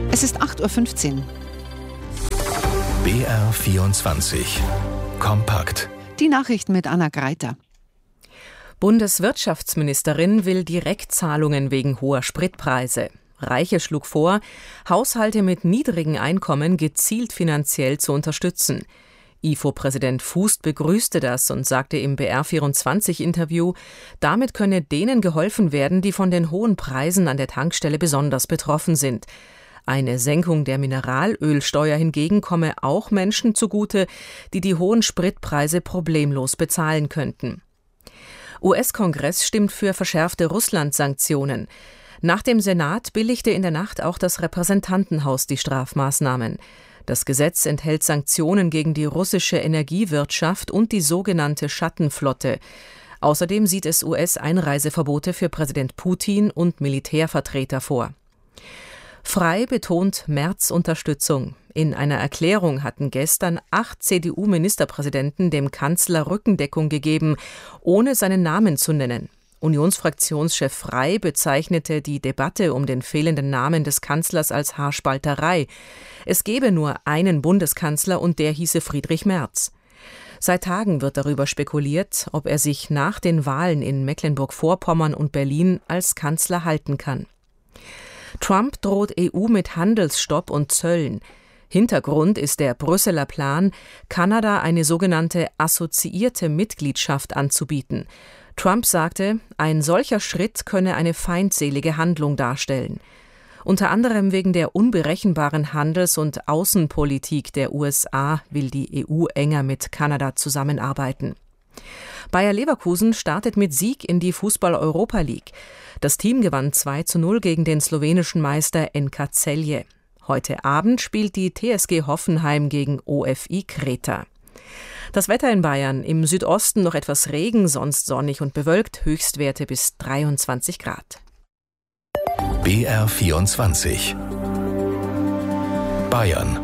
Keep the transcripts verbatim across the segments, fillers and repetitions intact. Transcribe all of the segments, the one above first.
Es ist acht Uhr fünfzehn. B R vierundzwanzig. Kompakt. Die Nachrichten mit Anna Greiter. Bundeswirtschaftsministerin will Direktzahlungen wegen hoher Spritpreise. Reiche schlug vor, Haushalte mit niedrigen Einkommen gezielt finanziell zu unterstützen. I F O-Präsident Fußt begrüßte das und sagte im B R vierundzwanzig-Interview, damit könne denen geholfen werden, die von den hohen Preisen an der Tankstelle besonders betroffen sind. Eine Senkung der Mineralölsteuer hingegen komme auch Menschen zugute, die die hohen Spritpreise problemlos bezahlen könnten. U S-Kongress stimmt für verschärfte Russland-Sanktionen. Nach dem Senat billigte in der Nacht auch das Repräsentantenhaus die Strafmaßnahmen. Das Gesetz enthält Sanktionen gegen die russische Energiewirtschaft und die sogenannte Schattenflotte. Außerdem sieht es U S-Einreiseverbote für Präsident Putin und Militärvertreter vor. Frei betont Merz-Unterstützung. In einer Erklärung hatten gestern acht C D U-Ministerpräsidenten dem Kanzler Rückendeckung gegeben, ohne seinen Namen zu nennen. Unionsfraktionschef Frei bezeichnete die Debatte um den fehlenden Namen des Kanzlers als Haarspalterei. Es gebe nur einen Bundeskanzler und der hieße Friedrich Merz. Seit Tagen wird darüber spekuliert, ob er sich nach den Wahlen in Mecklenburg-Vorpommern und Berlin als Kanzler halten kann. Trump droht E U mit Handelsstopp und Zöllen. Hintergrund ist der Brüsseler Plan, Kanada eine sogenannte assoziierte Mitgliedschaft anzubieten. Trump sagte, ein solcher Schritt könne eine feindselige Handlung darstellen. Unter anderem wegen der unberechenbaren Handels- und Außenpolitik der U S A will die E U enger mit Kanada zusammenarbeiten. Bayer Leverkusen startet mit Sieg in die Fußball-Europa League. Das Team gewann zwei zu null gegen den slowenischen Meister N K Celje. Heute Abend spielt die T S G Hoffenheim gegen O F I Kreta. Das Wetter in Bayern: im Südosten noch etwas Regen, sonst sonnig und bewölkt, Höchstwerte bis dreiundzwanzig Grad. B R vierundzwanzig. Bayern.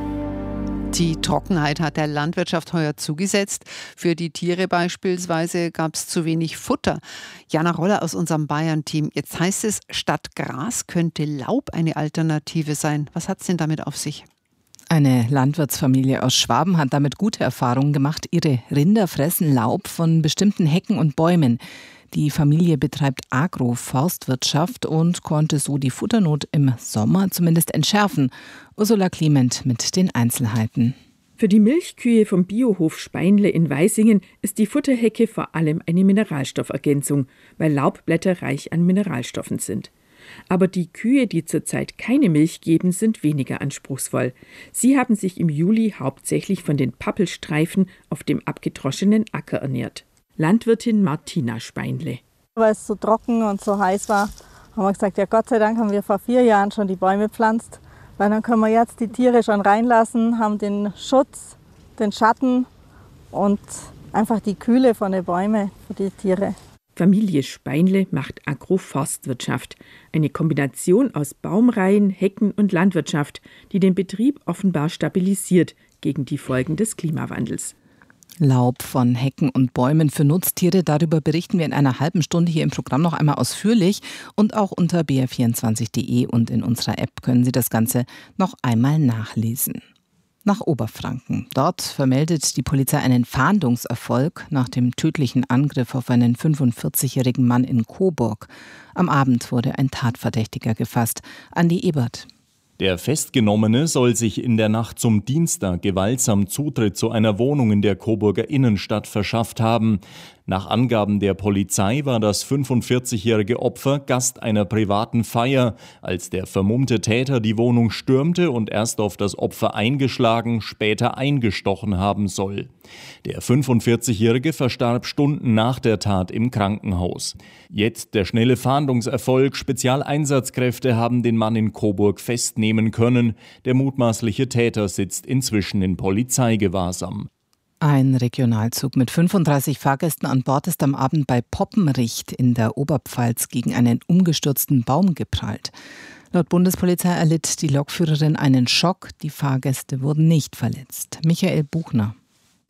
Die Trockenheit hat der Landwirtschaft heuer zugesetzt. Für die Tiere beispielsweise gab es zu wenig Futter. Jana Roller aus unserem Bayern-Team. Jetzt heißt es, statt Gras könnte Laub eine Alternative sein. Was hat es denn damit auf sich? Eine Landwirtsfamilie aus Schwaben hat damit gute Erfahrungen gemacht. Ihre Rinder fressen Laub von bestimmten Hecken und Bäumen. Die Familie betreibt Agroforstwirtschaft und konnte so die Futternot im Sommer zumindest entschärfen. Ursula Clement mit den Einzelheiten. Für die Milchkühe vom Biohof Speinle in Weisingen ist die Futterhecke vor allem eine Mineralstoffergänzung, weil Laubblätter reich an Mineralstoffen sind. Aber die Kühe, die zurzeit keine Milch geben, sind weniger anspruchsvoll. Sie haben sich im Juli hauptsächlich von den Pappelstreifen auf dem abgedroschenen Acker ernährt. Landwirtin Martina Speinle. Weil es so trocken und so heiß war, haben wir gesagt, ja Gott sei Dank haben wir vor vier Jahren schon die Bäume gepflanzt, weil dann können wir jetzt die Tiere schon reinlassen, haben den Schutz, den Schatten und einfach die Kühle von den Bäumen für die Tiere. Familie Speinle macht Agroforstwirtschaft, eine Kombination aus Baumreihen, Hecken und Landwirtschaft, die den Betrieb offenbar stabilisiert gegen die Folgen des Klimawandels. Laub von Hecken und Bäumen für Nutztiere, darüber berichten wir in einer halben Stunde hier im Programm noch einmal ausführlich. Und auch unter b r vierundzwanzig punkt d e und in unserer App können Sie das Ganze noch einmal nachlesen. Nach Oberfranken. Dort vermeldet die Polizei einen Fahndungserfolg nach dem tödlichen Angriff auf einen fünfundvierzigjährigen Mann in Coburg. Am Abend wurde ein Tatverdächtiger gefasst. Andi Ebert. Der Festgenommene soll sich in der Nacht zum Dienstag gewaltsam Zutritt zu einer Wohnung in der Coburger Innenstadt verschafft haben. Nach Angaben der Polizei war das fünfundvierzigjährige Opfer Gast einer privaten Feier, als der vermummte Täter die Wohnung stürmte und erst auf das Opfer eingeschlagen, später eingestochen haben soll. Der fünfundvierzigjährige verstarb Stunden nach der Tat im Krankenhaus. Jetzt der schnelle Fahndungserfolg. Spezialeinsatzkräfte haben den Mann in Coburg festnehmen können. Der mutmaßliche Täter sitzt inzwischen in Polizeigewahrsam. Ein Regionalzug mit fünfunddreißig Fahrgästen an Bord ist am Abend bei Poppenricht in der Oberpfalz gegen einen umgestürzten Baum geprallt. Laut Bundespolizei erlitt die Lokführerin einen Schock, die Fahrgäste wurden nicht verletzt. Michael Buchner.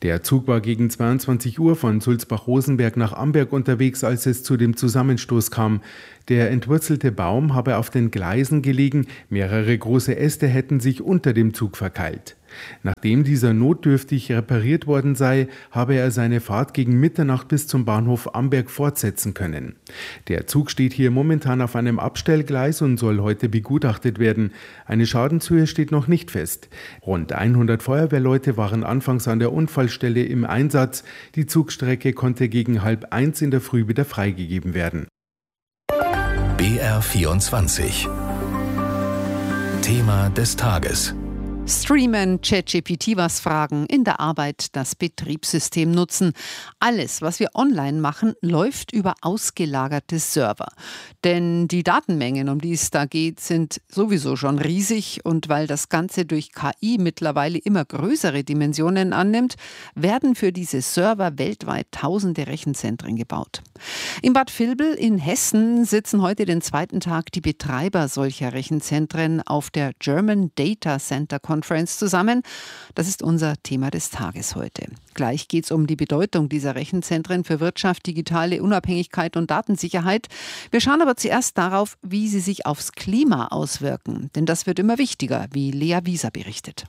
Der Zug war gegen zweiundzwanzig Uhr von Sulzbach-Rosenberg nach Amberg unterwegs, als es zu dem Zusammenstoß kam. Der entwurzelte Baum habe auf den Gleisen gelegen, mehrere große Äste hätten sich unter dem Zug verkeilt. Nachdem dieser notdürftig repariert worden sei, habe er seine Fahrt gegen Mitternacht bis zum Bahnhof Amberg fortsetzen können. Der Zug steht hier momentan auf einem Abstellgleis und soll heute begutachtet werden. Eine Schadenshöhe steht noch nicht fest. Rund hundert Feuerwehrleute waren anfangs an der Unfallstelle im Einsatz. Die Zugstrecke konnte gegen halb eins in der Früh wieder freigegeben werden. B R vierundzwanzig. Thema des Tages. Streamen, ChatGPT was fragen, in der Arbeit das Betriebssystem nutzen. Alles, was wir online machen, läuft über ausgelagerte Server. Denn die Datenmengen, um die es da geht, sind sowieso schon riesig. Und weil das Ganze durch K I mittlerweile immer größere Dimensionen annimmt, werden für diese Server weltweit tausende Rechenzentren gebaut. In Bad Vilbel in Hessen sitzen heute den zweiten Tag die Betreiber solcher Rechenzentren auf der German Data Center Conference zusammen. Das ist unser Thema des Tages heute. Gleich geht es um die Bedeutung dieser Rechenzentren für Wirtschaft, digitale Unabhängigkeit und Datensicherheit. Wir schauen aber zuerst darauf, wie sie sich aufs Klima auswirken. Denn das wird immer wichtiger, wie Lea Wieser berichtet.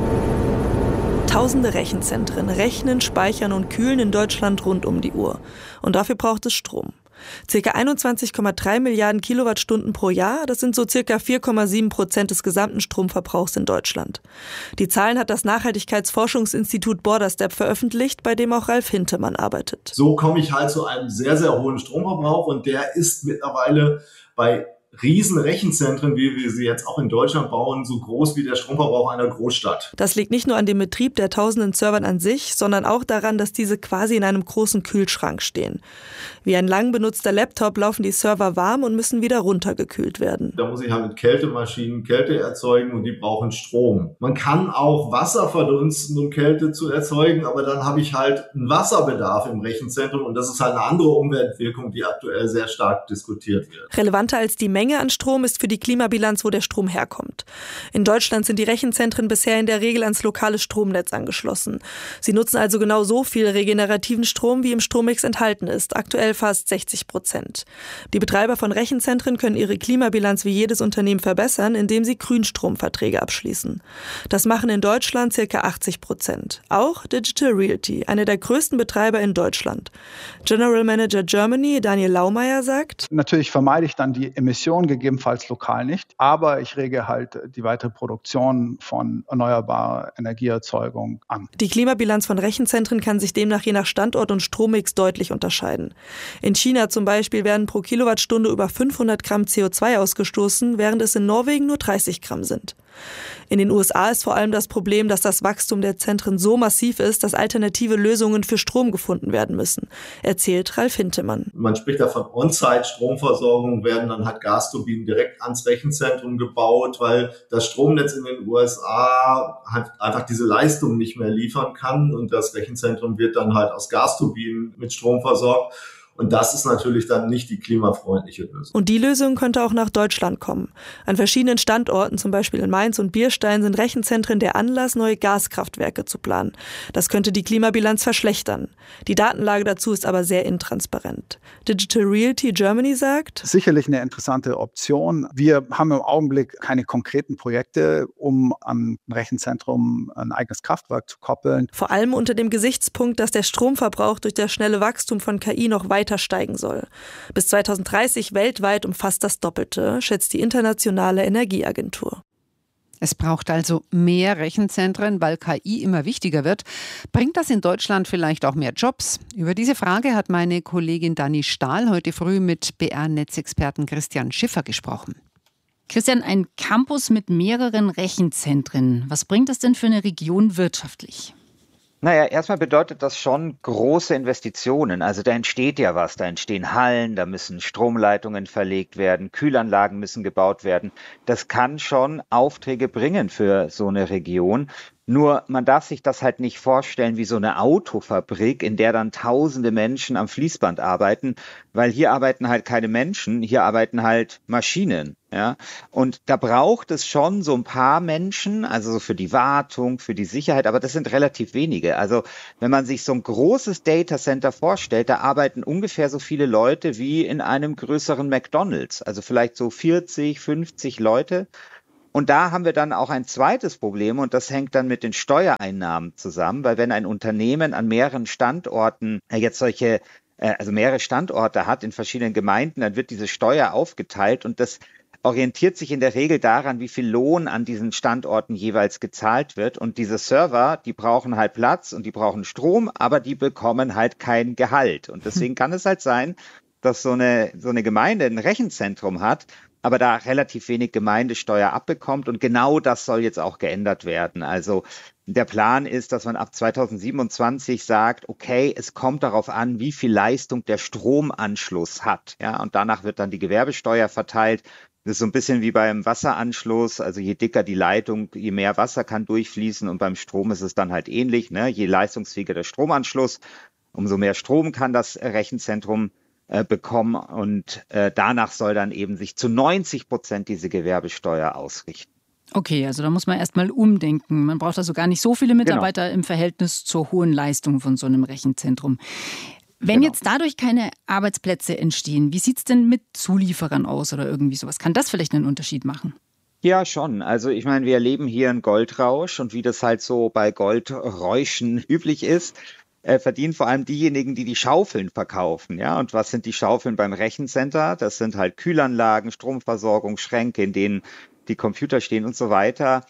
Tausende Rechenzentren rechnen, speichern und kühlen in Deutschland rund um die Uhr. Und dafür braucht es Strom. Circa einundzwanzig Komma drei Milliarden Kilowattstunden pro Jahr, das sind so circa vier Komma sieben Prozent des gesamten Stromverbrauchs in Deutschland. Die Zahlen hat das Nachhaltigkeitsforschungsinstitut Borderstep veröffentlicht, bei dem auch Ralf Hintemann arbeitet. So komme ich halt zu einem sehr, sehr hohen Stromverbrauch und der ist mittlerweile bei riesen Rechenzentren, wie wir sie jetzt auch in Deutschland bauen, so groß wie der Stromverbrauch einer Großstadt. Das liegt nicht nur an dem Betrieb der tausenden Servern an sich, sondern auch daran, dass diese quasi in einem großen Kühlschrank stehen. Wie ein lang benutzter Laptop laufen die Server warm und müssen wieder runtergekühlt werden. Da muss ich halt mit Kältemaschinen Kälte erzeugen und die brauchen Strom. Man kann auch Wasser verdunsten, um Kälte zu erzeugen, aber dann habe ich halt einen Wasserbedarf im Rechenzentrum und das ist halt eine andere Umweltwirkung, die aktuell sehr stark diskutiert wird. Relevanter als die Menge an Strom ist für die Klimabilanz, wo der Strom herkommt. In Deutschland sind die Rechenzentren bisher in der Regel ans lokale Stromnetz angeschlossen. Sie nutzen also genau so viel regenerativen Strom, wie im Strommix enthalten ist, aktuell fast sechzig Prozent. Die Betreiber von Rechenzentren können ihre Klimabilanz wie jedes Unternehmen verbessern, indem sie Grünstromverträge abschließen. Das machen in Deutschland ca. achtzig Prozent. Auch Digital Realty, einer der größten Betreiber in Deutschland. General Manager Germany, Daniel Laumeier, sagt: Natürlich vermeide ich dann die Emissionen, gegebenenfalls lokal nicht, aber ich rege halt die weitere Produktion von erneuerbarer Energieerzeugung an. Die Klimabilanz von Rechenzentren kann sich demnach je nach Standort und Strommix deutlich unterscheiden. In China zum Beispiel werden pro Kilowattstunde über fünfhundert Gramm C O zwei ausgestoßen, während es in Norwegen nur dreißig Gramm sind. In den U S A ist vor allem das Problem, dass das Wachstum der Zentren so massiv ist, dass alternative Lösungen für Strom gefunden werden müssen, erzählt Ralf Hintemann. Man spricht da von On-Site-Stromversorgung, werden dann halt Gasturbinen direkt ans Rechenzentrum gebaut, weil das Stromnetz in den U S A halt einfach diese Leistung nicht mehr liefern kann und das Rechenzentrum wird dann halt aus Gasturbinen mit Strom versorgt. Und das ist natürlich dann nicht die klimafreundliche Lösung. Und die Lösung könnte auch nach Deutschland kommen. An verschiedenen Standorten, zum Beispiel in Mainz und Bierstein, sind Rechenzentren der Anlass, neue Gaskraftwerke zu planen. Das könnte die Klimabilanz verschlechtern. Die Datenlage dazu ist aber sehr intransparent. Digital Realty Germany sagt: Sicherlich eine interessante Option. Wir haben im Augenblick keine konkreten Projekte, um an ein Rechenzentrum ein eigenes Kraftwerk zu koppeln. Vor allem unter dem Gesichtspunkt, dass der Stromverbrauch durch das schnelle Wachstum von K I noch weiter steigen soll. Bis zweitausenddreißig weltweit um fast das Doppelte, schätzt die Internationale Energieagentur. Es braucht also mehr Rechenzentren, weil K I immer wichtiger wird. Bringt das in Deutschland vielleicht auch mehr Jobs? Über diese Frage hat meine Kollegin Dani Stahl heute früh mit B R-Netzexperten Christian Schiffer gesprochen. Christian, ein Campus mit mehreren Rechenzentren. Was bringt das denn für eine Region wirtschaftlich? Naja, erstmal bedeutet das schon große Investitionen. Also da entsteht ja was, da entstehen Hallen, da müssen Stromleitungen verlegt werden, Kühlanlagen müssen gebaut werden. Das kann schon Aufträge bringen für so eine Region. Nur man darf sich das halt nicht vorstellen wie so eine Autofabrik, in der dann tausende Menschen am Fließband arbeiten, weil hier arbeiten halt keine Menschen, hier arbeiten halt Maschinen. Ja, und da braucht es schon so ein paar Menschen, also so für die Wartung, für die Sicherheit, aber das sind relativ wenige. Also wenn man sich so ein großes Datacenter vorstellt, da arbeiten ungefähr so viele Leute wie in einem größeren McDonald's, also vielleicht so vierzig, fünfzig Leute. Und da haben wir dann auch ein zweites Problem und das hängt dann mit den Steuereinnahmen zusammen, weil wenn ein Unternehmen an mehreren Standorten jetzt solche, also mehrere Standorte hat in verschiedenen Gemeinden, dann wird diese Steuer aufgeteilt und das orientiert sich in der Regel daran, wie viel Lohn an diesen Standorten jeweils gezahlt wird. Und diese Server, die brauchen halt Platz und die brauchen Strom, aber die bekommen halt kein Gehalt. Und deswegen kann es halt sein, dass so eine, so eine Gemeinde ein Rechenzentrum hat, aber da relativ wenig Gemeindesteuer abbekommt. Und genau das soll jetzt auch geändert werden. Also der Plan ist, dass man ab zweitausendsiebenundzwanzig sagt, okay, es kommt darauf an, wie viel Leistung der Stromanschluss hat. Ja, und danach wird dann die Gewerbesteuer verteilt. Das ist so ein bisschen wie beim Wasseranschluss. Also je dicker die Leitung, je mehr Wasser kann durchfließen. Und beim Strom ist es dann halt ähnlich. Ne? Je leistungsfähiger der Stromanschluss, umso mehr Strom kann das Rechenzentrum bekommen und äh, danach soll dann eben sich zu neunzig Prozent diese Gewerbesteuer ausrichten. Okay, also da muss man erstmal umdenken. Man braucht also gar nicht so viele Mitarbeiter genau. im Verhältnis zur hohen Leistung von so einem Rechenzentrum. Wenn genau. jetzt dadurch keine Arbeitsplätze entstehen, wie sieht es denn mit Zulieferern aus oder irgendwie sowas? Kann das vielleicht einen Unterschied machen? Ja, schon. Also ich meine, wir erleben hier einen Goldrausch und wie das halt so bei Goldräuschen üblich ist, Äh, verdienen vor allem diejenigen, die die Schaufeln verkaufen. Ja, und was sind die Schaufeln beim Rechencenter? Das sind halt Kühlanlagen, Stromversorgung, Schränke, in denen die Computer stehen und so weiter.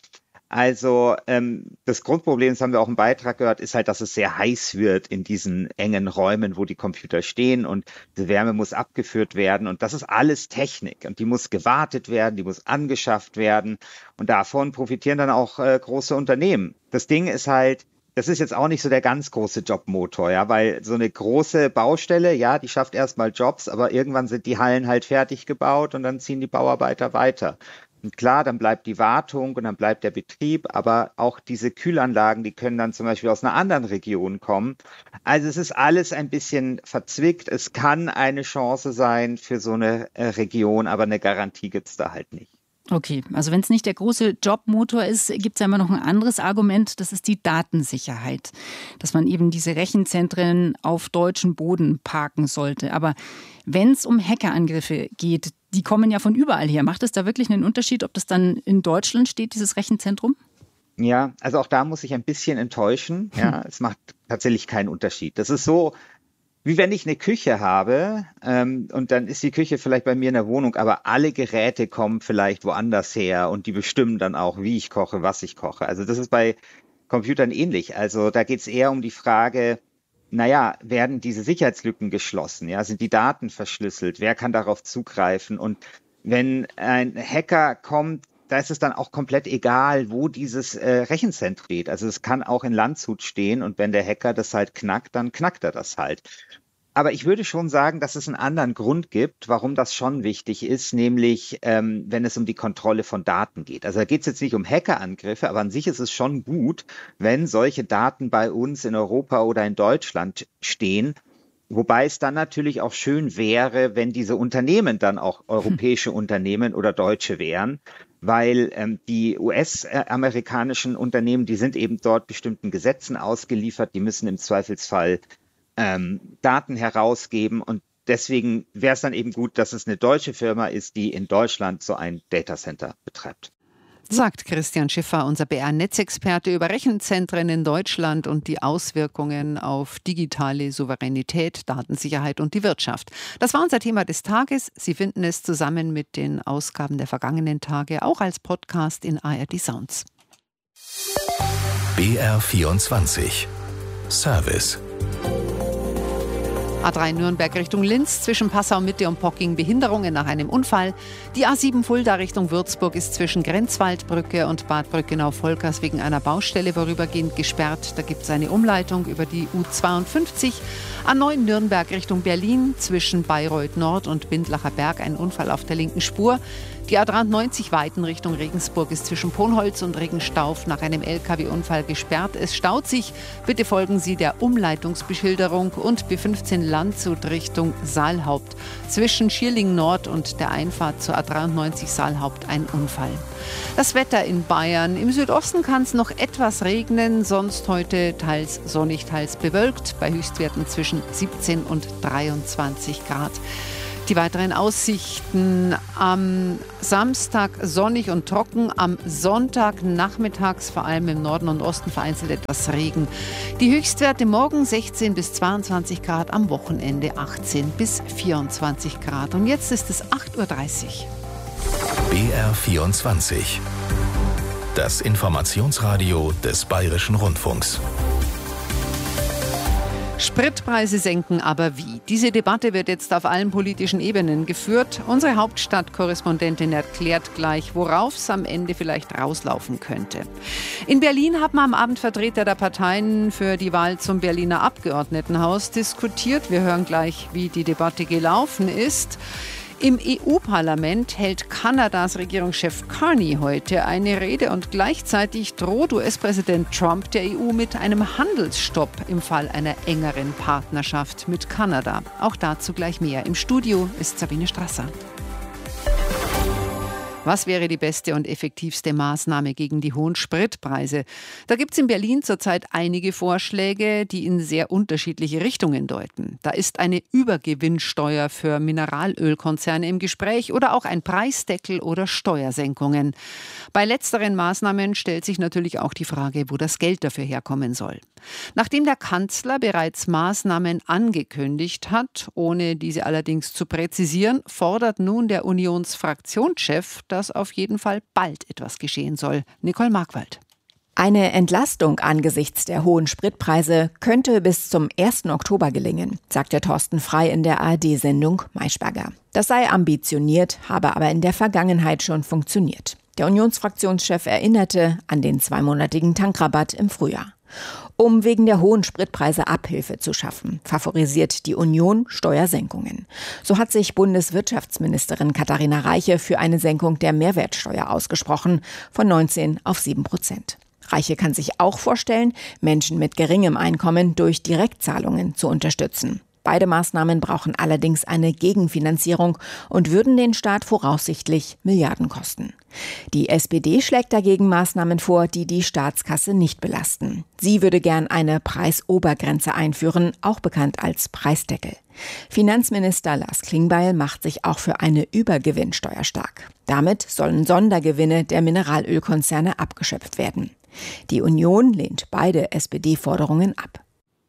Also ähm, das Grundproblem, das haben wir auch im Beitrag gehört, ist halt, dass es sehr heiß wird in diesen engen Räumen, wo die Computer stehen und die Wärme muss abgeführt werden und das ist alles Technik und die muss gewartet werden, die muss angeschafft werden und davon profitieren dann auch äh, große Unternehmen. Das Ding ist halt, das ist jetzt auch nicht so der ganz große Jobmotor, ja, weil so eine große Baustelle, ja, die schafft erstmal Jobs, aber irgendwann sind die Hallen halt fertig gebaut und dann ziehen die Bauarbeiter weiter. Und klar, dann bleibt die Wartung und dann bleibt der Betrieb, aber auch diese Kühlanlagen, die können dann zum Beispiel aus einer anderen Region kommen. Also es ist alles ein bisschen verzwickt. Es kann eine Chance sein für so eine Region, aber eine Garantie gibt es da halt nicht. Okay, also wenn es nicht der große Jobmotor ist, gibt es ja immer noch ein anderes Argument, das ist die Datensicherheit. Dass man eben diese Rechenzentren auf deutschem Boden parken sollte. Aber wenn es um Hackerangriffe geht, die kommen ja von überall her. Macht es da wirklich einen Unterschied, ob das dann in Deutschland steht, dieses Rechenzentrum? Ja, also auch da muss ich ein bisschen enttäuschen. Ja, es macht tatsächlich keinen Unterschied. Das ist so, wie wenn ich eine Küche habe ähm, und dann ist die Küche vielleicht bei mir in der Wohnung, aber alle Geräte kommen vielleicht woanders her und die bestimmen dann auch, wie ich koche, was ich koche. Also das ist bei Computern ähnlich. Also da geht es eher um die Frage, naja, werden diese Sicherheitslücken geschlossen? Ja, sind die Daten verschlüsselt? Wer kann darauf zugreifen? Und wenn ein Hacker kommt, da ist es dann auch komplett egal, wo dieses äh, Rechenzentrum steht. Also es kann auch in Landshut stehen und wenn der Hacker das halt knackt, dann knackt er das halt. Aber ich würde schon sagen, dass es einen anderen Grund gibt, warum das schon wichtig ist, nämlich ähm, wenn es um die Kontrolle von Daten geht. Also da geht es jetzt nicht um Hackerangriffe, aber an sich ist es schon gut, wenn solche Daten bei uns in Europa oder in Deutschland stehen. Wobei es dann natürlich auch schön wäre, wenn diese Unternehmen dann auch europäische Unternehmen oder deutsche wären, weil ähm, die U S-amerikanischen Unternehmen, die sind eben dort bestimmten Gesetzen ausgeliefert, die müssen im Zweifelsfall ähm, Daten herausgeben und deswegen wäre es dann eben gut, dass es eine deutsche Firma ist, die in Deutschland so ein Datacenter betreibt. Sagt Christian Schiffer, unser B R-Netzexperte über Rechenzentren in Deutschland und die Auswirkungen auf digitale Souveränität, Datensicherheit und die Wirtschaft. Das war unser Thema des Tages. Sie finden es zusammen mit den Ausgaben der vergangenen Tage auch als Podcast in A R D Sounds. B R vierundzwanzig Service. A drei Nürnberg Richtung Linz, zwischen Passau Mitte und Pocking Behinderungen nach einem Unfall. Die A sieben Fulda Richtung Würzburg ist zwischen Grenzwaldbrücke und Bad Brückenau-Volkers wegen einer Baustelle vorübergehend gesperrt. Da gibt es eine Umleitung über die U zweiundfünfzig. A neun Nürnberg Richtung Berlin, zwischen Bayreuth Nord und Bindlacher Berg ein Unfall auf der linken Spur. Die A dreiundneunzig Weiten Richtung Regensburg ist zwischen Ponholz und Regenstauf nach einem L K W-Unfall gesperrt. Es staut sich. Bitte folgen Sie der Umleitungsbeschilderung. Und B fünfzehn Landshut Richtung Saalhaupt. Zwischen Schierling Nord und der Einfahrt zur A dreiundneunzig Saalhaupt ein Unfall. Das Wetter in Bayern. Im Südosten kann es noch etwas regnen, sonst heute teils sonnig, teils bewölkt, bei Höchstwerten zwischen siebzehn und dreiundzwanzig Grad. Die weiteren Aussichten: am Samstag sonnig und trocken, am Sonntag nachmittags vor allem im Norden und Osten vereinzelt etwas Regen. Die Höchstwerte morgen sechzehn bis zweiundzwanzig Grad, am Wochenende achtzehn bis vierundzwanzig Grad. Und jetzt ist es acht Uhr dreißig. B R vierundzwanzig. Das Informationsradio des Bayerischen Rundfunks. Spritpreise senken, aber wie? Diese Debatte wird jetzt auf allen politischen Ebenen geführt. Unsere Hauptstadtkorrespondentin erklärt gleich, worauf es am Ende vielleicht rauslaufen könnte. In Berlin haben am Abend Vertreter der Parteien für die Wahl zum Berliner Abgeordnetenhaus diskutiert. Wir hören gleich, wie die Debatte gelaufen ist. Im E U-Parlament hält Kanadas Regierungschef Carney heute eine Rede und gleichzeitig droht U S-Präsident Trump der E U mit einem Handelsstopp im Fall einer engeren Partnerschaft mit Kanada. Auch dazu gleich mehr. Im Studio ist Sabine Strasser. Was wäre die beste und effektivste Maßnahme gegen die hohen Spritpreise? Da gibt es in Berlin zurzeit einige Vorschläge, die in sehr unterschiedliche Richtungen deuten. Da ist eine Übergewinnsteuer für Mineralölkonzerne im Gespräch oder auch ein Preisdeckel oder Steuersenkungen. Bei letzteren Maßnahmen stellt sich natürlich auch die Frage, wo das Geld dafür herkommen soll. Nachdem der Kanzler bereits Maßnahmen angekündigt hat, ohne diese allerdings zu präzisieren, fordert nun der Unionsfraktionschef, dass auf jeden Fall bald etwas geschehen soll. Nicole Markwald. Eine Entlastung angesichts der hohen Spritpreise könnte bis zum ersten Oktober gelingen, sagte Thorsten Frey in der A R D-Sendung Maischberger. Das sei ambitioniert, habe aber in der Vergangenheit schon funktioniert. Der Unionsfraktionschef erinnerte an den zweimonatigen Tankrabatt im Frühjahr. Um wegen der hohen Spritpreise Abhilfe zu schaffen, favorisiert die Union Steuersenkungen. So hat sich Bundeswirtschaftsministerin Katharina Reiche für eine Senkung der Mehrwertsteuer ausgesprochen, von neunzehn auf sieben Prozent. Reiche kann sich auch vorstellen, Menschen mit geringem Einkommen durch Direktzahlungen zu unterstützen. Beide Maßnahmen brauchen allerdings eine Gegenfinanzierung und würden den Staat voraussichtlich Milliarden kosten. Die S P D schlägt dagegen Maßnahmen vor, die die Staatskasse nicht belasten. Sie würde gern eine Preisobergrenze einführen, auch bekannt als Preisdeckel. Finanzminister Lars Klingbeil macht sich auch für eine Übergewinnsteuer stark. Damit sollen Sondergewinne der Mineralölkonzerne abgeschöpft werden. Die Union lehnt beide S P D-Forderungen ab.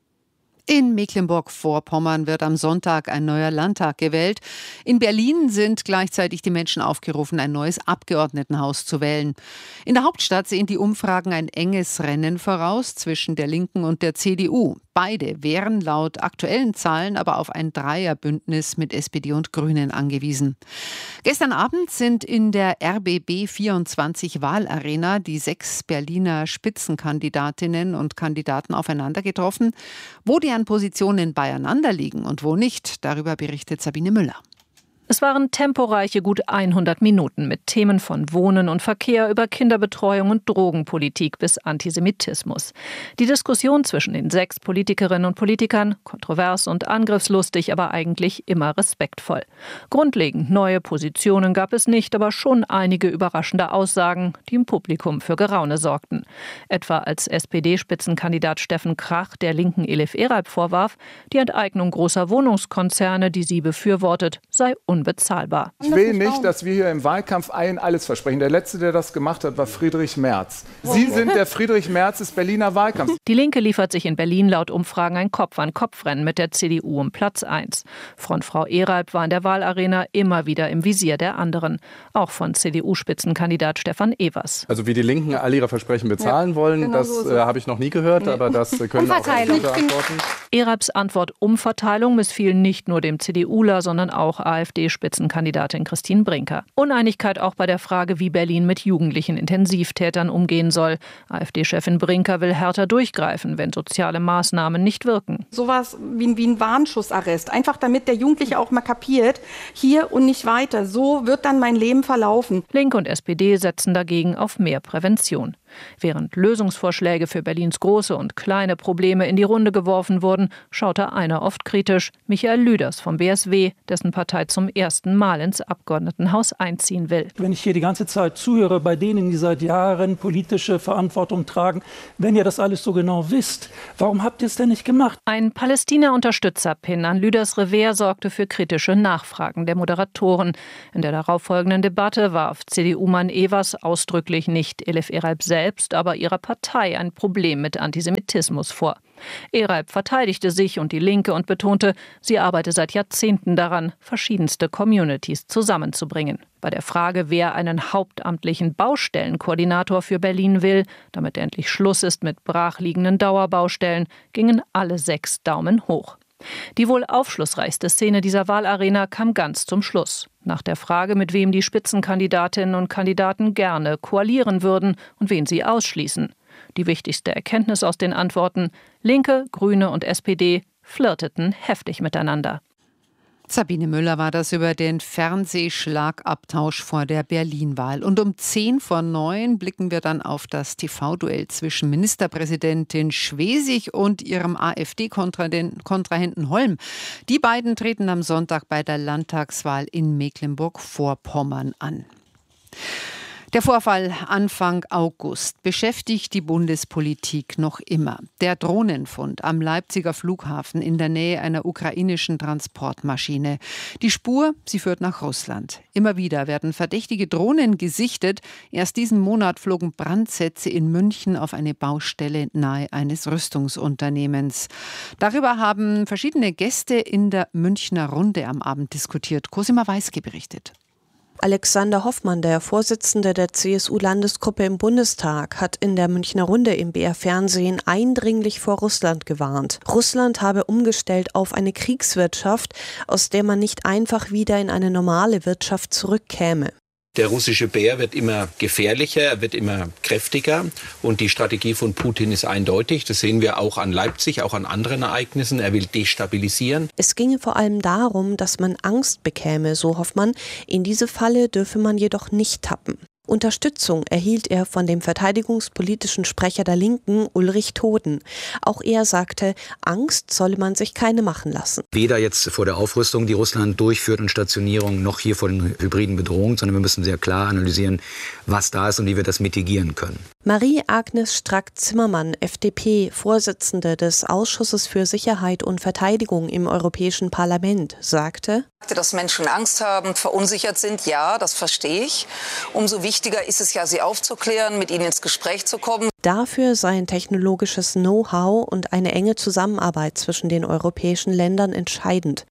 In Mecklenburg-Vorpommern wird am Sonntag ein neuer Landtag gewählt. In Berlin sind gleichzeitig die Menschen aufgerufen, ein neues Abgeordnetenhaus zu wählen. In der Hauptstadt sehen die Umfragen ein enges Rennen voraus zwischen der Linken und der C D U. Beide wären laut aktuellen Zahlen aber auf ein Dreierbündnis mit S P D und Grünen angewiesen. Gestern Abend sind in der R B B vierundzwanzig Wahlarena die sechs Berliner Spitzenkandidatinnen und Kandidaten aufeinander getroffen. Wo die Positionen beieinander liegen und wo nicht, darüber berichtet Sabine Müller. Es waren temporeiche gut hundert Minuten mit Themen von Wohnen und Verkehr über Kinderbetreuung und Drogenpolitik bis Antisemitismus. Die Diskussion zwischen den sechs Politikerinnen und Politikern, kontrovers und angriffslustig, aber eigentlich immer respektvoll. Grundlegend neue Positionen gab es nicht, aber schon einige überraschende Aussagen, die im Publikum für Geraune sorgten. Etwa als S P D-Spitzenkandidat Steffen Krach der Linken Elif Eralp vorwarf, die Enteignung großer Wohnungskonzerne, die sie befürwortet, sei unbezahlbar. Ich will nicht, dass wir hier im Wahlkampf allen alles versprechen. Der Letzte, der das gemacht hat, war Friedrich Merz. Sie sind der Friedrich Merz des Berliner Wahlkampfs. Die Linke liefert sich in Berlin laut Umfragen ein Kopf-an-Kopf-Rennen mit der C D U um Platz eins. Frontfrau Eralp war in der Wahlarena immer wieder im Visier der anderen. Auch von C D U-Spitzenkandidat Stefan Evers. Also wie die Linken all ihre Versprechen bezahlen ja, wollen, genau das so äh, habe ich noch nie gehört, nee. aber das können auch andere antworten. Eralps Antwort Umverteilung missfiel nicht nur dem CDUler, sondern auch AfD D-Spitzenkandidatin Christine Brinker. Uneinigkeit auch bei der Frage, wie Berlin mit jugendlichen Intensivtätern umgehen soll. AfD-Chefin Brinker will härter durchgreifen, wenn soziale Maßnahmen nicht wirken. Sowas wie, wie ein Warnschussarrest, einfach damit der Jugendliche auch mal kapiert, hier und nicht weiter. So wird dann mein Leben verlaufen. Linke und S P D setzen dagegen auf mehr Prävention. Während Lösungsvorschläge für Berlins große und kleine Probleme in die Runde geworfen wurden, schaute einer oft kritisch, Michael Lüders vom B S W, dessen Partei zum ersten Mal ins Abgeordnetenhaus einziehen will. Wenn ich hier die ganze Zeit zuhöre bei denen, die seit Jahren politische Verantwortung tragen, wenn ihr das alles so genau wisst, warum habt ihr es denn nicht gemacht? Ein Palästina-Unterstützer-Pin an Lüders Revers sorgte für kritische Nachfragen der Moderatoren. In der darauffolgenden Debatte warf C D U-Mann Evers ausdrücklich nicht Elif Eralp selbst, aber ihrer Partei ein Problem mit Antisemitismus vor. Eralp verteidigte sich und die Linke und betonte, sie arbeite seit Jahrzehnten daran, verschiedenste Communities zusammenzubringen. Bei der Frage, wer einen hauptamtlichen Baustellenkoordinator für Berlin will, damit endlich Schluss ist mit brachliegenden Dauerbaustellen, gingen alle sechs Daumen hoch. Die wohl aufschlussreichste Szene dieser Wahlarena kam ganz zum Schluss. Nach der Frage, mit wem die Spitzenkandidatinnen und Kandidaten gerne koalieren würden und wen sie ausschließen. Die wichtigste Erkenntnis aus den Antworten: Linke, Grüne und S P D flirteten heftig miteinander. Sabine Müller war das über den Fernsehschlagabtausch vor der Berlin-Wahl. Und um zehn vor neun blicken wir dann auf das T V-Duell zwischen Ministerpräsidentin Schwesig und ihrem AfD-Kontrahenten Holm. Die beiden treten am Sonntag bei der Landtagswahl in Mecklenburg-Vorpommern an. Der Vorfall Anfang August beschäftigt die Bundespolitik noch immer. Der Drohnenfund am Leipziger Flughafen in der Nähe einer ukrainischen Transportmaschine. Die Spur, sie führt nach Russland. Immer wieder werden verdächtige Drohnen gesichtet. Erst diesen Monat flogen Brandsätze in München auf eine Baustelle nahe eines Rüstungsunternehmens. Darüber haben verschiedene Gäste in der Münchner Runde am Abend diskutiert. Cosima Weiske berichtet. Alexander Hoffmann, der Vorsitzende der C S U-Landesgruppe im Bundestag, hat in der Münchner Runde im B R Fernsehen eindringlich vor Russland gewarnt. Russland habe umgestellt auf eine Kriegswirtschaft, aus der man nicht einfach wieder in eine normale Wirtschaft zurückkäme. Der russische Bär wird immer gefährlicher, er wird immer kräftiger und die Strategie von Putin ist eindeutig. Das sehen wir auch an Leipzig, auch an anderen Ereignissen. Er will destabilisieren. Es ginge vor allem darum, dass man Angst bekäme, so Hoffmann. In diese Falle dürfe man jedoch nicht tappen. Unterstützung erhielt er von dem verteidigungspolitischen Sprecher der Linken, Ulrich Toden. Auch er sagte, Angst solle man sich keine machen lassen. Weder jetzt vor der Aufrüstung, die Russland durchführt und Stationierung, noch hier vor den hybriden Bedrohungen, sondern wir müssen sehr klar analysieren, was da ist und wie wir das mitigieren können. Marie-Agnes Strack-Zimmermann, F D P, Vorsitzende des Ausschusses für Sicherheit und Verteidigung im Europäischen Parlament, sagte: Dass Menschen Angst haben, verunsichert sind, ja, das verstehe ich. Umso wichtiger ist es ja, sie aufzuklären, mit ihnen ins Gespräch zu kommen. Dafür seien technologisches Know-how und eine enge Zusammenarbeit zwischen den europäischen Ländern entscheidend.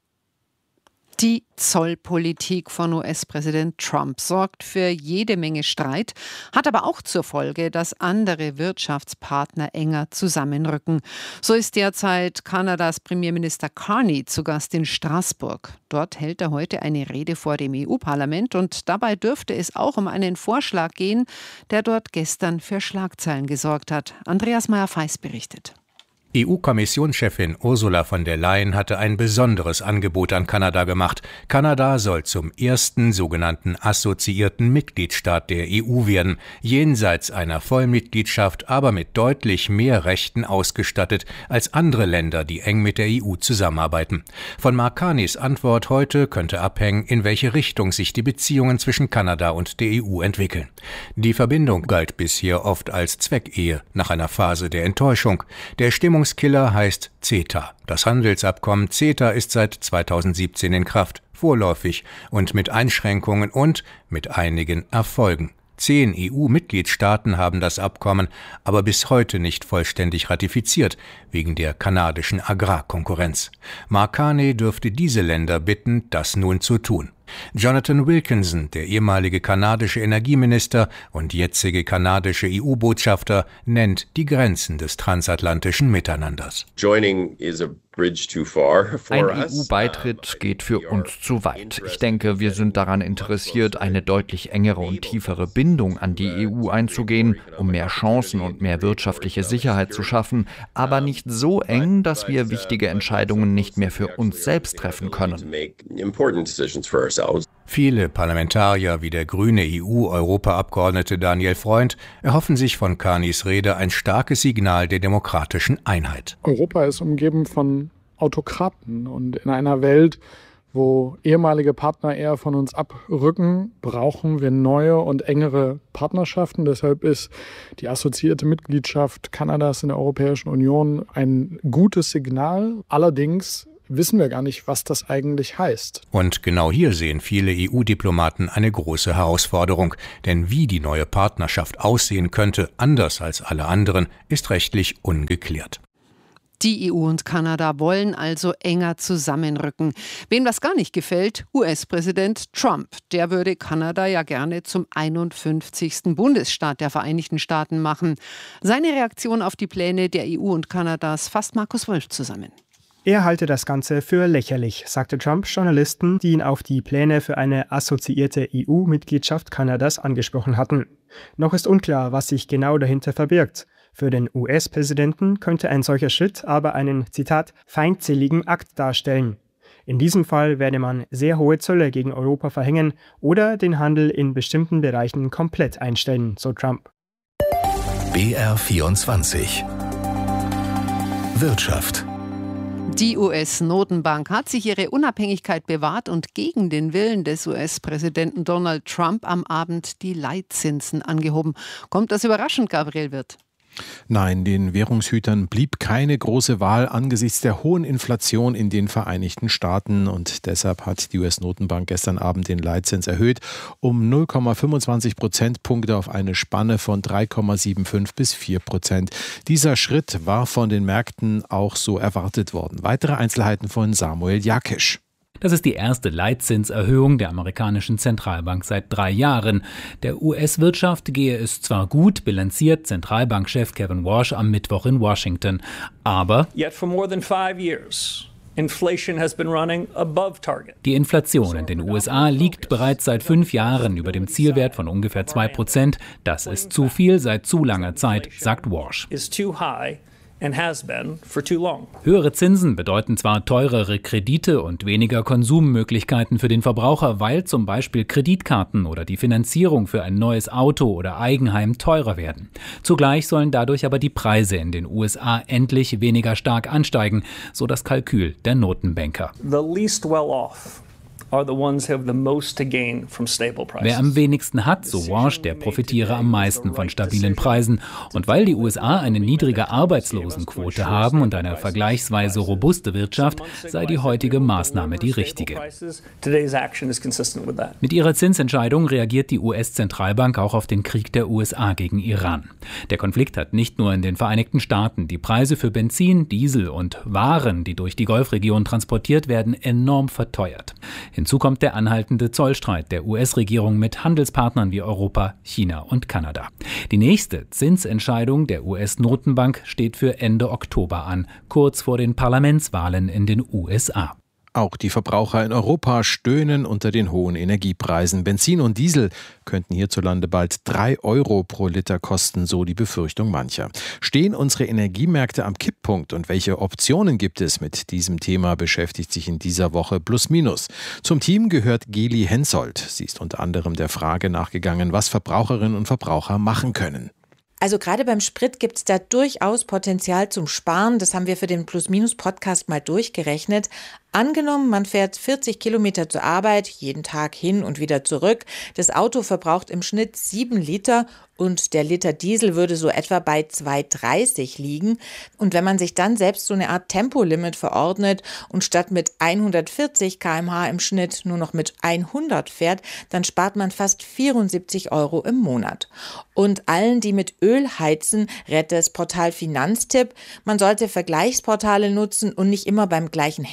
Die Zollpolitik von U S-Präsident Trump sorgt für jede Menge Streit, hat aber auch zur Folge, dass andere Wirtschaftspartner enger zusammenrücken. So ist derzeit Kanadas Premierminister Carney zu Gast in Straßburg. Dort hält er heute eine Rede vor dem E U-Parlament und dabei dürfte es auch um einen Vorschlag gehen, der dort gestern für Schlagzeilen gesorgt hat. Andreas Meyer-Feist berichtet. E U-Kommissionschefin Ursula von der Leyen hatte ein besonderes Angebot an Kanada gemacht. Kanada soll zum ersten sogenannten assoziierten Mitgliedstaat der E U werden, jenseits einer Vollmitgliedschaft, aber mit deutlich mehr Rechten ausgestattet als andere Länder, die eng mit der E U zusammenarbeiten. Von Mark Carneys Antwort heute könnte abhängen, in welche Richtung sich die Beziehungen zwischen Kanada und der E U entwickeln. Die Verbindung galt bisher oft als Zweckehe, nach einer Phase der Enttäuschung. Der Stimmung Killer heißt CETA. Das Handelsabkommen CETA ist seit zweitausendsiebzehn in Kraft, vorläufig und mit Einschränkungen und mit einigen Erfolgen. Zehn E U-Mitgliedstaaten haben das Abkommen aber bis heute nicht vollständig ratifiziert, wegen der kanadischen Agrarkonkurrenz. Mark Carney dürfte diese Länder bitten, das nun zu tun. Jonathan Wilkinson, der ehemalige kanadische Energieminister und jetzige kanadische E U-Botschafter, nennt die Grenzen des transatlantischen Miteinanders. Joining is a Ein E U-Beitritt geht für uns zu weit. Ich denke, wir sind daran interessiert, eine deutlich engere und tiefere Bindung an die E U einzugehen, um mehr Chancen und mehr wirtschaftliche Sicherheit zu schaffen, aber nicht so eng, dass wir wichtige Entscheidungen nicht mehr für uns selbst treffen können. Viele Parlamentarier wie der grüne E U-Europaabgeordnete Daniel Freund erhoffen sich von Carneys Rede ein starkes Signal der demokratischen Einheit. Europa ist umgeben von Autokraten und in einer Welt, wo ehemalige Partner eher von uns abrücken, brauchen wir neue und engere Partnerschaften. Deshalb ist die assoziierte Mitgliedschaft Kanadas in der Europäischen Union ein gutes Signal. Allerdings wissen wir gar nicht, was das eigentlich heißt. Und genau hier sehen viele E U-Diplomaten eine große Herausforderung. Denn wie die neue Partnerschaft aussehen könnte, anders als alle anderen, ist rechtlich ungeklärt. Die E U und Kanada wollen also enger zusammenrücken. Wem das gar nicht gefällt, U S-Präsident Trump. Der würde Kanada ja gerne zum einundfünfzigsten Bundesstaat der Vereinigten Staaten machen. Seine Reaktion auf die Pläne der E U und Kanadas fasst Markus Wolf zusammen. Er halte das Ganze für lächerlich, sagte Trump Journalisten, die ihn auf die Pläne für eine assoziierte E U-Mitgliedschaft Kanadas angesprochen hatten. Noch ist unklar, was sich genau dahinter verbirgt. Für den U S-Präsidenten könnte ein solcher Schritt aber einen, Zitat, feindseligen Akt darstellen. In diesem Fall werde man sehr hohe Zölle gegen Europa verhängen oder den Handel in bestimmten Bereichen komplett einstellen, so Trump. B R vierundzwanzig Wirtschaft. Die U S-Notenbank hat sich ihre Unabhängigkeit bewahrt und gegen den Willen des U S-Präsidenten Donald Trump am Abend die Leitzinsen angehoben. Kommt das überraschend, Gabriel Wirth? Nein, den Währungshütern blieb keine große Wahl angesichts der hohen Inflation in den Vereinigten Staaten und deshalb hat die U S-Notenbank gestern Abend den Leitzins erhöht um null Komma fünfundzwanzig Prozentpunkte auf eine Spanne von drei Komma fünfundsiebzig bis vier Prozent. Dieser Schritt war von den Märkten auch so erwartet worden. Weitere Einzelheiten von Samuel Jakisch. Das ist die erste Leitzinserhöhung der amerikanischen Zentralbank seit drei Jahren. Der U S-Wirtschaft gehe es zwar gut, bilanziert Zentralbankchef Kevin Warsh am Mittwoch in Washington, aber die Inflation in den U S A liegt bereits seit fünf Jahren über dem Zielwert von ungefähr zwei Prozent. Das ist zu viel seit zu langer Zeit, sagt Warsh. Höhere Zinsen bedeuten zwar teurere Kredite und weniger Konsummöglichkeiten für den Verbraucher, weil zum Beispiel Kreditkarten oder die Finanzierung für ein neues Auto oder Eigenheim teurer werden. Zugleich sollen dadurch aber die Preise in den U S A endlich weniger stark ansteigen, so das Kalkül der Notenbanker. The least well off. Wer am wenigsten hat, so Warsh, der profitiere am meisten von stabilen Preisen. Und weil die U S A eine niedrige Arbeitslosenquote haben und eine vergleichsweise robuste Wirtschaft, sei die heutige Maßnahme die richtige. Mit ihrer Zinsentscheidung reagiert die U S-Zentralbank auch auf den Krieg der U S A gegen Iran. Der Konflikt hat nicht nur in den Vereinigten Staaten die Preise für Benzin, Diesel und Waren, die durch die Golfregion transportiert werden, enorm verteuert. Hinzu kommt der anhaltende Zollstreit der U S-Regierung mit Handelspartnern wie Europa, China und Kanada. Die nächste Zinsentscheidung der U S-Notenbank steht für Ende Oktober an, kurz vor den Parlamentswahlen in den U S A. Auch die Verbraucher in Europa stöhnen unter den hohen Energiepreisen. Benzin und Diesel könnten hierzulande bald drei Euro pro Liter kosten, so die Befürchtung mancher. Stehen unsere Energiemärkte am Kipppunkt und welche Optionen gibt es? Mit diesem Thema beschäftigt sich in dieser Woche Plus Minus. Zum Team gehört Geli Hensoldt. Sie ist unter anderem der Frage nachgegangen, was Verbraucherinnen und Verbraucher machen können. Also gerade beim Sprit gibt es da durchaus Potenzial zum Sparen. Das haben wir für den Plus-Minus-Podcast mal durchgerechnet. Angenommen, man fährt vierzig Kilometer zur Arbeit, jeden Tag hin und wieder zurück. Das Auto verbraucht im Schnitt sieben Liter und der Liter Diesel würde so etwa bei zwei Komma dreißig liegen. Und wenn man sich dann selbst so eine Art Tempolimit verordnet und statt mit hundertvierzig Kilometer pro Stunde im Schnitt nur noch mit hundert fährt, dann spart man fast vierundsiebzig Euro im Monat. Und allen, die mit Öl heizen, rät das Portal Finanztipp. Man sollte Vergleichsportale nutzen und nicht immer beim gleichen Händler bestellen.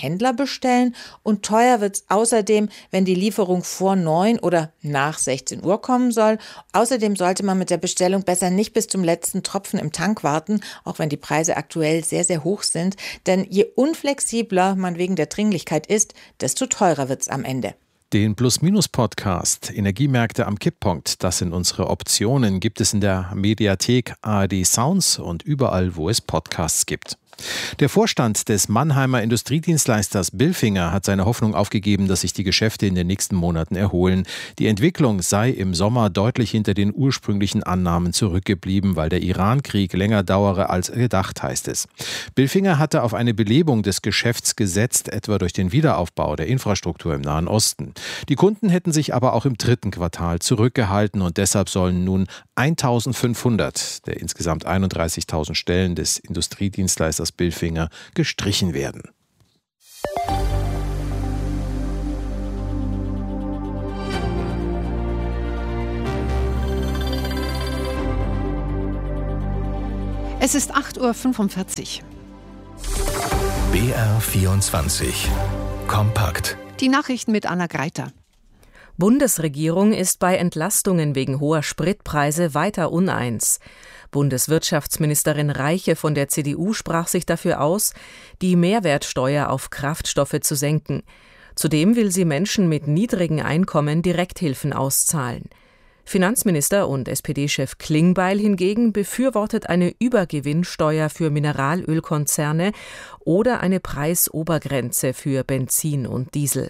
vorbestellen und teuer wird es außerdem, wenn die Lieferung vor neun oder nach sechzehn Uhr kommen soll. Außerdem sollte man mit der Bestellung besser nicht bis zum letzten Tropfen im Tank warten, auch wenn die Preise aktuell sehr, sehr hoch sind. Denn je unflexibler man wegen der Dringlichkeit ist, desto teurer wird es am Ende. Den Plus-Minus-Podcast Energiemärkte am Kipppunkt, das sind unsere Optionen, gibt es in der Mediathek A R D Sounds und überall, wo es Podcasts gibt. Der Vorstand des Mannheimer Industriedienstleisters Bilfinger hat seine Hoffnung aufgegeben, dass sich die Geschäfte in den nächsten Monaten erholen. Die Entwicklung sei im Sommer deutlich hinter den ursprünglichen Annahmen zurückgeblieben, weil der Iran-Krieg länger dauere als gedacht, heißt es. Bilfinger hatte auf eine Belebung des Geschäfts gesetzt, etwa durch den Wiederaufbau der Infrastruktur im Nahen Osten. Die Kunden hätten sich aber auch im dritten Quartal zurückgehalten und deshalb sollen nun eintausendfünfhundert der insgesamt einunddreißigtausend Stellen des Industriedienstleisters Bilfinger gestrichen werden. Es ist acht Uhr fünfundvierzig. B R vierundzwanzig. Kompakt. Die Nachrichten mit Anna Greiter. Bundesregierung ist bei Entlastungen wegen hoher Spritpreise weiter uneins. Bundeswirtschaftsministerin Reiche von der C D U sprach sich dafür aus, die Mehrwertsteuer auf Kraftstoffe zu senken. Zudem will sie Menschen mit niedrigen Einkommen Direkthilfen auszahlen. Finanzminister und S P D-Chef Klingbeil hingegen befürwortet eine Übergewinnsteuer für Mineralölkonzerne oder eine Preisobergrenze für Benzin und Diesel.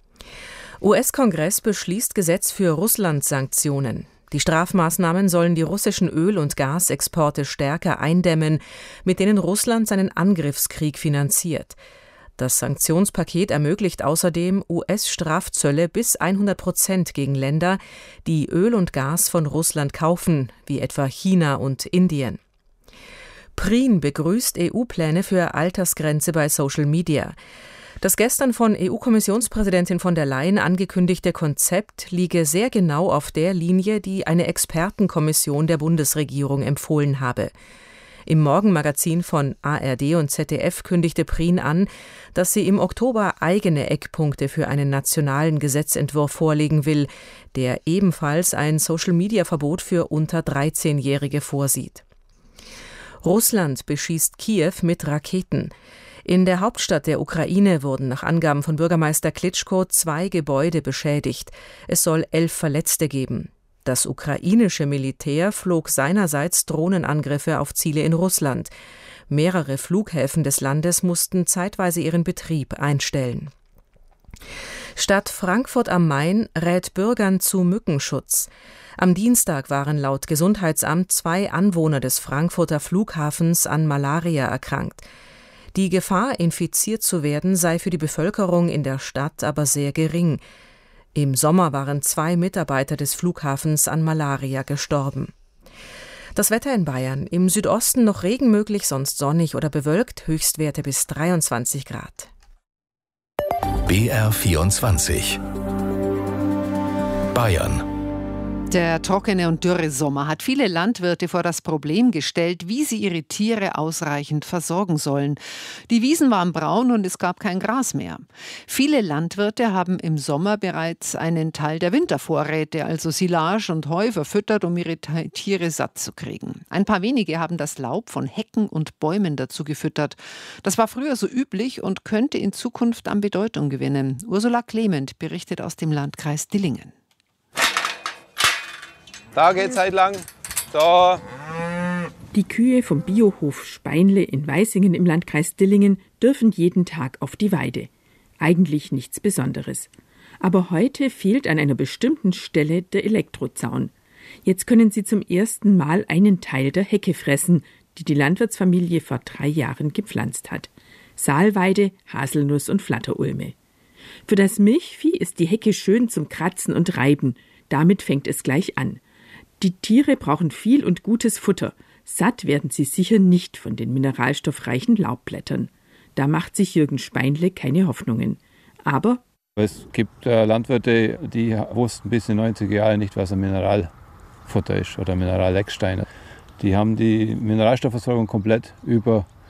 U S-Kongress beschließt Gesetz für Russland-Sanktionen. Die Strafmaßnahmen sollen die russischen Öl- und Gasexporte stärker eindämmen, mit denen Russland seinen Angriffskrieg finanziert. Das Sanktionspaket ermöglicht außerdem U S-Strafzölle bis hundert Prozent gegen Länder, die Öl und Gas von Russland kaufen, wie etwa China und Indien. Prien begrüßt E U-Pläne für Altersgrenze bei Social Media. Das gestern von E U-Kommissionspräsidentin von der Leyen angekündigte Konzept liege sehr genau auf der Linie, die eine Expertenkommission der Bundesregierung empfohlen habe. Im Morgenmagazin von A R D und Z D F kündigte Prien an, dass sie im Oktober eigene Eckpunkte für einen nationalen Gesetzentwurf vorlegen will, der ebenfalls ein Social-Media-Verbot für unter dreizehnjährige vorsieht. Russland beschießt Kiew mit Raketen. In der Hauptstadt der Ukraine wurden nach Angaben von Bürgermeister Klitschko zwei Gebäude beschädigt. Es soll elf Verletzte geben. Das ukrainische Militär flog seinerseits Drohnenangriffe auf Ziele in Russland. Mehrere Flughäfen des Landes mussten zeitweise ihren Betrieb einstellen. Stadt Frankfurt am Main rät Bürgern zu Mückenschutz. Am Dienstag waren laut Gesundheitsamt zwei Anwohner des Frankfurter Flughafens an Malaria erkrankt. Die Gefahr, infiziert zu werden, sei für die Bevölkerung in der Stadt aber sehr gering. Im Sommer waren zwei Mitarbeiter des Flughafens an Malaria gestorben. Das Wetter in Bayern: im Südosten noch Regen möglich, sonst sonnig oder bewölkt, Höchstwerte bis dreiundzwanzig Grad. B R vierundzwanzig. Bayern. Der trockene und dürre Sommer hat viele Landwirte vor das Problem gestellt, wie sie ihre Tiere ausreichend versorgen sollen. Die Wiesen waren braun und es gab kein Gras mehr. Viele Landwirte haben im Sommer bereits einen Teil der Wintervorräte, also Silage und Heu, verfüttert, um ihre Tiere satt zu kriegen. Ein paar wenige haben das Laub von Hecken und Bäumen dazu gefüttert. Das war früher so üblich und könnte in Zukunft an Bedeutung gewinnen. Ursula Clement berichtet aus dem Landkreis Dillingen. Da geht's halt lang. Da. Die Kühe vom Biohof Speinle in Weißingen im Landkreis Dillingen dürfen jeden Tag auf die Weide. Eigentlich nichts Besonderes. Aber heute fehlt an einer bestimmten Stelle der Elektrozaun. Jetzt können sie zum ersten Mal einen Teil der Hecke fressen, die die Landwirtsfamilie vor drei Jahren gepflanzt hat. Saalweide, Haselnuss und Flatterulme. Für das Milchvieh ist die Hecke schön zum Kratzen und Reiben. Damit fängt es gleich an. Die Tiere brauchen viel und gutes Futter. Satt werden sie sicher nicht von den mineralstoffreichen Laubblättern. Da macht sich Jürgen Speinle keine Hoffnungen. Aber es gibt äh, Landwirte, die wussten bis in die neunziger Jahre nicht, was ein Mineralfutter ist oder Mineralecksteine. Die haben die Mineralstoffversorgung komplett über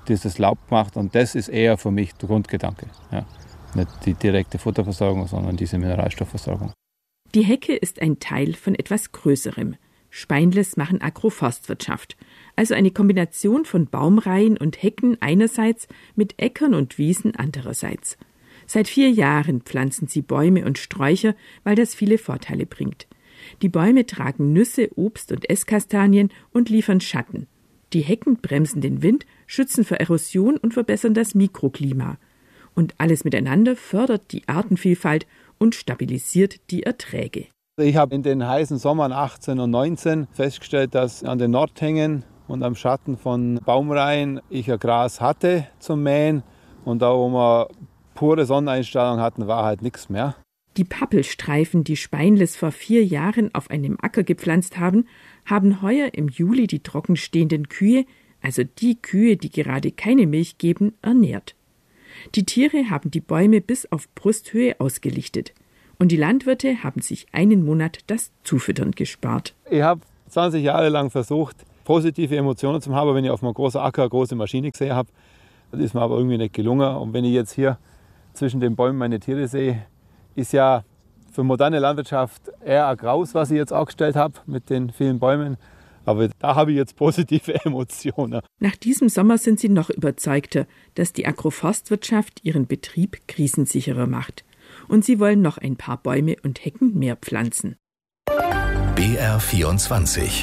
dieses Laub gemacht. Und das ist eher für mich der Grundgedanke. Ja. Nicht die direkte Futterversorgung, sondern diese Mineralstoffversorgung. Die Hecke ist ein Teil von etwas Größerem. Speinles machen Agroforstwirtschaft, also eine Kombination von Baumreihen und Hecken einerseits mit Äckern und Wiesen andererseits. Seit vier Jahren pflanzen sie Bäume und Sträucher, weil das viele Vorteile bringt. Die Bäume tragen Nüsse, Obst und Esskastanien und liefern Schatten. Die Hecken bremsen den Wind, schützen vor Erosion und verbessern das Mikroklima. Und alles miteinander fördert die Artenvielfalt und stabilisiert die Erträge. Ich habe in den heißen Sommern achtzehn und neunzehn festgestellt, dass an den Nordhängen und am Schatten von Baumreihen ich ja Gras hatte zum Mähen. Und da, wo wir pure Sonneneinstrahlung hatten, war halt nichts mehr. Die Pappelstreifen, die Speinles vor vier Jahren auf einem Acker gepflanzt haben, haben heuer im Juli die trockenstehenden Kühe, also die Kühe, die gerade keine Milch geben, ernährt. Die Tiere haben die Bäume bis auf Brusthöhe ausgelichtet. Und die Landwirte haben sich einen Monat das Zufüttern gespart. Ich habe zwanzig Jahre lang versucht, positive Emotionen zu haben, wenn ich auf einem großen Acker eine große Maschine gesehen habe. Das ist mir aber irgendwie nicht gelungen. Und wenn ich jetzt hier zwischen den Bäumen meine Tiere sehe, ist ja für moderne Landwirtschaft eher ein Graus, was ich jetzt aufgestellt habe mit den vielen Bäumen. Aber da habe ich jetzt positive Emotionen. Nach diesem Sommer sind sie noch überzeugter, dass die Agroforstwirtschaft ihren Betrieb krisensicherer macht. Und sie wollen noch ein paar Bäume und Hecken mehr pflanzen. B R vierundzwanzig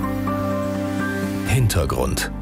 Hintergrund.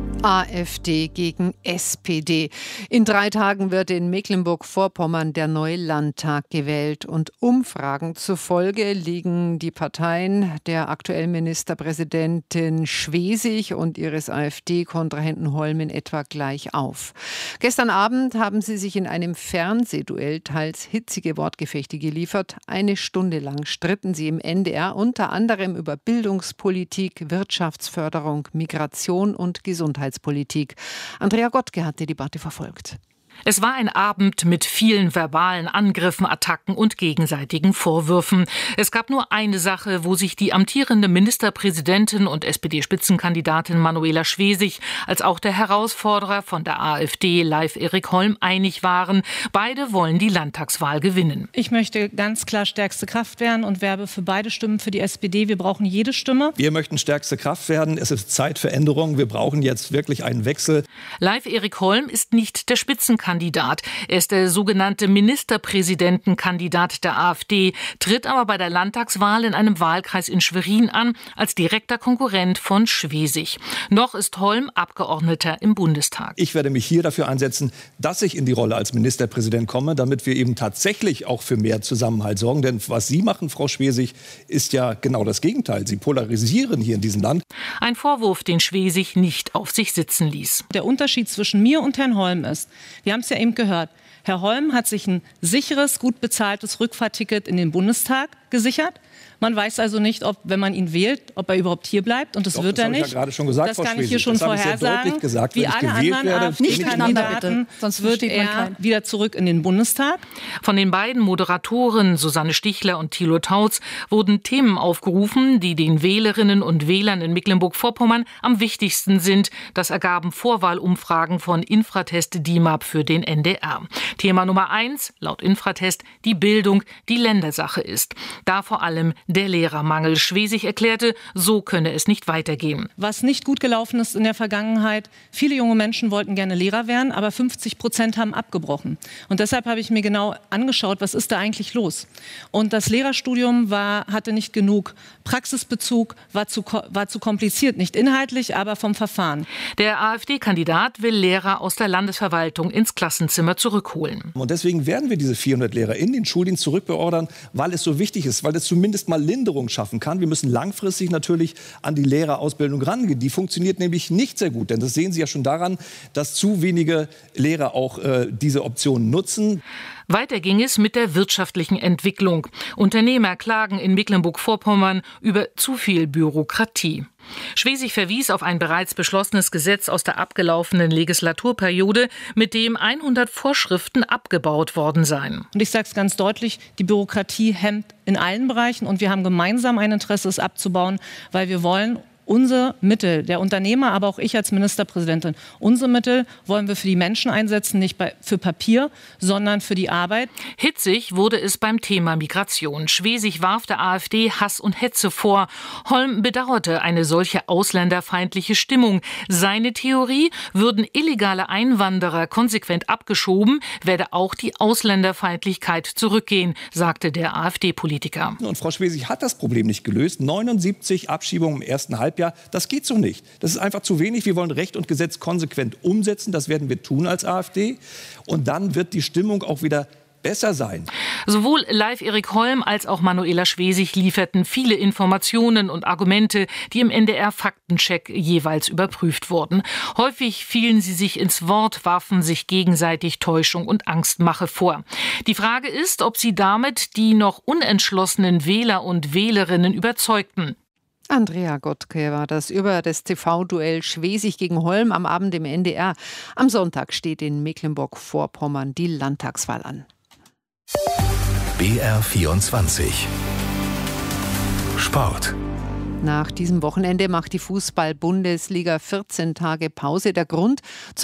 AfD gegen S P D. In drei Tagen wird in Mecklenburg-Vorpommern der neue Landtag gewählt. Und Umfragen zufolge liegen die Parteien der aktuellen Ministerpräsidentin Schwesig und ihres AfD-Kontrahenten Holm in etwa gleich auf. Gestern Abend haben sie sich in einem Fernsehduell teils hitzige Wortgefechte geliefert. Eine Stunde lang stritten sie im N D R unter anderem über Bildungspolitik, Wirtschaftsförderung, Migration und Gesundheitspolitik. Politik. Andrea Gottke hat die Debatte verfolgt. Es war ein Abend mit vielen verbalen Angriffen, Attacken und gegenseitigen Vorwürfen. Es gab nur eine Sache, wo sich die amtierende Ministerpräsidentin und S P D-Spitzenkandidatin Manuela Schwesig als auch der Herausforderer von der AfD, Leif Erik Holm, einig waren. Beide wollen die Landtagswahl gewinnen. Ich möchte ganz klar stärkste Kraft werden und werbe für beide Stimmen für die S P D. Wir brauchen jede Stimme. Wir möchten stärkste Kraft werden. Es ist Zeit für Änderungen. Wir brauchen jetzt wirklich einen Wechsel. Leif Erik Holm ist nicht der Spitzenkandidat. Kandidat. Er ist der sogenannte Ministerpräsidentenkandidat der AfD, tritt aber bei der Landtagswahl in einem Wahlkreis in Schwerin an, als direkter Konkurrent von Schwesig. Noch ist Holm Abgeordneter im Bundestag. Ich werde mich hier dafür einsetzen, dass ich in die Rolle als Ministerpräsident komme, damit wir eben tatsächlich auch für mehr Zusammenhalt sorgen. Denn was Sie machen, Frau Schwesig, ist ja genau das Gegenteil. Sie polarisieren hier in diesem Land. Ein Vorwurf, den Schwesig nicht auf sich sitzen ließ. Der Unterschied zwischen mir und Herrn Holm ist, wir haben es ja eben gehört, Herr Holm hat sich ein sicheres, gut bezahltes Rückfahrticket in den Bundestag gesichert. Man weiß also nicht, ob, wenn man ihn wählt, ob er überhaupt hier bleibt. Und das Doch, wird das er nicht. Ich ja gerade schon gesagt, das Frau kann ich Schwesig. hier schon vorhersagen. Gesagt, Wie alle anderen AfD-Kandidaten, sonst wird er wieder zurück in den Bundestag. Von den beiden Moderatoren Susanne Stichler und Thilo Tautz wurden Themen aufgerufen, die den Wählerinnen und Wählern in Mecklenburg-Vorpommern am wichtigsten sind. Das ergaben Vorwahlumfragen von Infratest D I M A P für den N D R. Thema Nummer eins, laut Infratest, die Bildung, die Ländersache ist. Da vor allem der Lehrermangel. Schwesig erklärte, so könne es nicht weitergehen. Was nicht gut gelaufen ist in der Vergangenheit, viele junge Menschen wollten gerne Lehrer werden, aber fünfzig Prozent haben abgebrochen. Und deshalb habe ich mir genau angeschaut, was ist da eigentlich los. Und das Lehrerstudium war, hatte nicht genug Praxisbezug, war zu, war zu kompliziert, nicht inhaltlich, aber vom Verfahren. Der AfD-Kandidat will Lehrer aus der Landesverwaltung ins Klassenzimmer zurückholen. Und deswegen werden wir diese vierhundert Lehrer in den Schuldienst zurückbeordern, weil es so wichtig ist, weil es zumindest mal Linderung schaffen kann. Wir müssen langfristig natürlich an die Lehrerausbildung rangehen. Die funktioniert nämlich nicht sehr gut, denn das sehen Sie ja schon daran, dass zu wenige Lehrer auch äh, diese Option nutzen. Weiter ging es mit der wirtschaftlichen Entwicklung. Unternehmer klagen in Mecklenburg-Vorpommern über zu viel Bürokratie. Schwesig verwies auf ein bereits beschlossenes Gesetz aus der abgelaufenen Legislaturperiode, mit dem hundert Vorschriften abgebaut worden seien. Und ich sage es ganz deutlich, die Bürokratie hemmt in allen Bereichen und wir haben gemeinsam ein Interesse, es abzubauen, weil wir wollen Unsere Mittel, der Unternehmer, aber auch ich als Ministerpräsidentin, unsere Mittel wollen wir für die Menschen einsetzen, nicht bei, für Papier, sondern für die Arbeit. Hitzig wurde es beim Thema Migration. Schwesig warf der AfD Hass und Hetze vor. Holm bedauerte eine solche ausländerfeindliche Stimmung. Seine Theorie: Würden illegale Einwanderer konsequent abgeschoben, werde auch die Ausländerfeindlichkeit zurückgehen, sagte der AfD-Politiker. Und Frau Schwesig hat das Problem nicht gelöst. neunundsiebzig Abschiebungen im ersten Halbjahr. Das geht so nicht. Das ist einfach zu wenig. Wir wollen Recht und Gesetz konsequent umsetzen. Das werden wir tun als AfD. Und dann wird die Stimmung auch wieder besser sein. Sowohl Live Erik Holm als auch Manuela Schwesig lieferten viele Informationen und Argumente, die im N D R-Faktencheck jeweils überprüft wurden. Häufig fielen sie sich ins Wort, warfen sich gegenseitig Täuschung und Angstmache vor. Die Frage ist, ob sie damit die noch unentschlossenen Wähler und Wählerinnen überzeugten. Andrea Gottke war das über das T V-Duell Schwesig gegen Holm am Abend im N D R. Am Sonntag steht in Mecklenburg-Vorpommern die Landtagswahl an. B R vierundzwanzig Sport. Nach diesem Wochenende macht die Fußball-Bundesliga vierzehn Tage Pause. Der Grund: